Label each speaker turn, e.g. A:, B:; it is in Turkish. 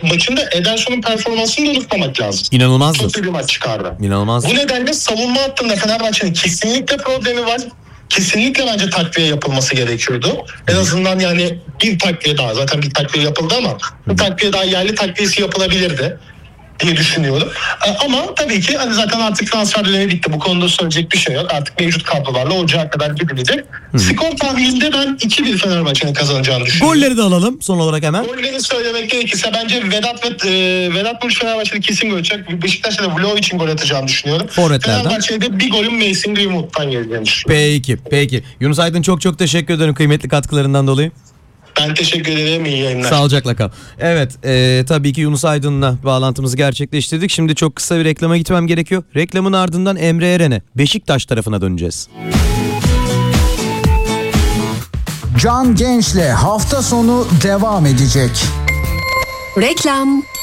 A: maçında Ederson'un performansını da unutmamak lazım.
B: İnanılmazdı.
A: Çok iyi bir maç çıkardı.
B: İnanılmaz.
A: Bu nedenle savunma hattında Fenerbahçe'nin kesinlikle problemi var. Kesinlikle bence takviye yapılması gerekiyordu. En azından yani bir takviye daha, zaten bir takviye yapıldı ama bir takviye daha, yerli takviyesi yapılabilirdi diye düşünüyorum. Ama tabii ki hani zaten artık transfer dönemi bitti. Bu konuda söyleyecek bir şey yok. Artık mevcut kadrolarla Ocağa kadar gidilecek. Skor tahmininde ben 2-1 Fenerbahçe'nin kazanacağını düşünüyorum.
B: Golleri de alalım son olarak hemen.
A: Golleri söylemek gerekirse bence Vedat Muriç Fenerbahçe'de kesin gol atacak. Beşiktaş'ta da Vlovic'in gol atacağını düşünüyorum.
B: Forvetlerden.
A: Fenerbahçe'de bir golün Mason Greenwood'dan geleceğini düşünüyorum.
B: Peki. Yunus Aydın çok teşekkür ederim kıymetli katkılarından dolayı.
A: Ben teşekkür ederim. İyi yayınlar.
B: Sağlıcakla kal. Evet, tabii ki Yunus Aydın'la bağlantımızı gerçekleştirdik. Şimdi çok kısa bir reklama gitmem gerekiyor. Reklamın ardından Emre Eren'e, Beşiktaş tarafına döneceğiz.
C: Can Genç'le hafta sonu devam edecek.
D: Reklam.